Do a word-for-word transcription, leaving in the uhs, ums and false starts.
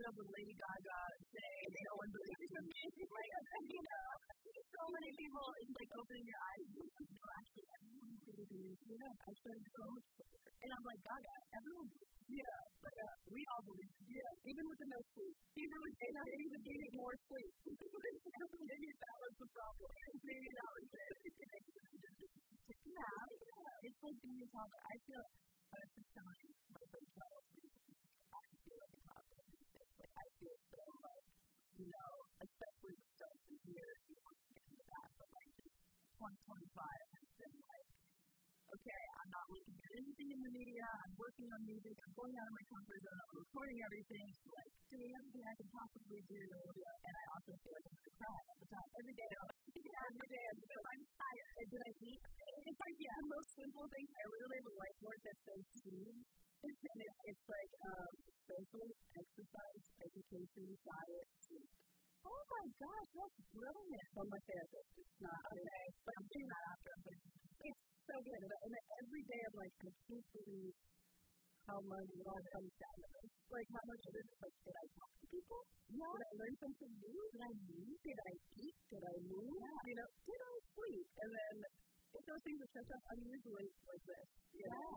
up with Lady Gaga saying no one believes in me. Like, you know, so many people, it's like opening your eyes. No, actually, everyone believes. Yeah, I said so much. And I'm like, Gaga, everyone believes. Yeah, but uh, we all believe. Yeah, even with the no sleep. Even with and not even getting more sleep. Maybe that was the problem. Maybe that was it. Yeah, it's like being a toddler. I feel, but it's just telling my friend Charles, I feel like a toddler. Like, I feel so like, you know, especially with stuff in here, you want to get into that, but like, twenty twenty-five has been like, okay, I'm not looking at anything in the media, I'm working on music, I'm going out of my comfort zone, I'm recording everything, like, doing everything I can possibly do, and I also feel like I'm going to cry all the time. Every day, I'm like, every day, I'm like, I'm tired. And did I eat? It's like, yeah, the most simple things. I really have a whiteboard that says food, and it, it's like, um, social, exercise, education, diet, sleep. Oh my gosh, that's brilliant. From my therapist, it's not, okay, but I'm doing that after, but it's so good. And then every day I'm like, I can't believe how much it all comes down to this. Like, how much of it is like, did I talk to people? Yeah. Did I learn something new? Did I move? Did I eat? Did I move? Yeah. You know, did I sleep? And then if those things are checked off, I'm usually like this. You know? Yeah.